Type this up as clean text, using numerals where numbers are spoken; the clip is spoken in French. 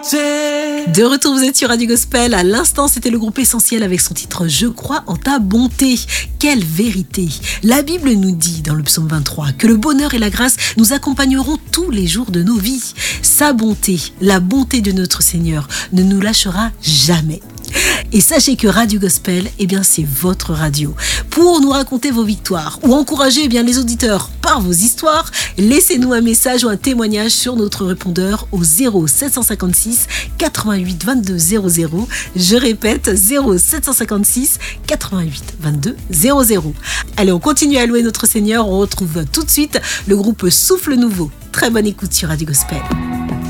beauté. De retour, vous êtes sur Radio Gospel. À l'instant, c'était le groupe Essentiel avec son titre « Je crois en ta bonté ». Quelle vérité! La Bible nous dit dans le psaume 23 que le bonheur et la grâce nous accompagneront tous les jours de nos vies. Sa bonté, la bonté de notre Seigneur, ne nous lâchera jamais. Et sachez que Radio Gospel, c'est votre radio. Pour nous raconter vos victoires ou encourager les auditeurs par vos histoires, laissez-nous un message ou un témoignage sur notre répondeur au 0756 88 22 00. Je répète, 0756 88 22 00. Allez, on continue à louer notre Seigneur. On retrouve tout de suite le groupe Souffle Nouveau. Très bonne écoute sur Radio Gospel.